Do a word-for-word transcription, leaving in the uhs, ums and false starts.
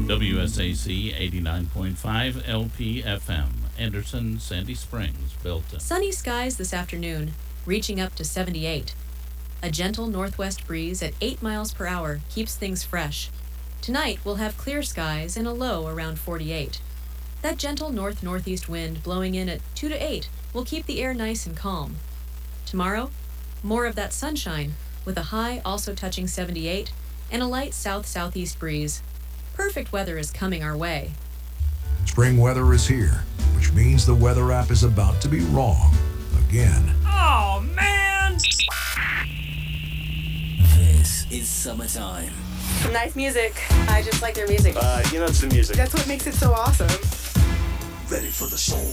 W S A C eighty-nine point five L P F M, Anderson, Sandy Springs, Belton. Sunny skies this afternoon, reaching up to seventy-eight. A gentle northwest breeze at eight miles per hour keeps things fresh. Tonight we'll have clear skies and a low around forty-eight. That gentle north-northeast wind blowing in at two to eight will keep the air nice and calm. Tomorrow, more of that sunshine, with a high also touching seventy-eight and a light south-southeast breeze. Perfect weather is coming our way. Spring weather is here, which means the weather app is about to be wrong again. Oh, man! This is summertime. Nice music. I just like their music. Uh, you know, it's the music. That's what makes it so awesome. Ready for the soul.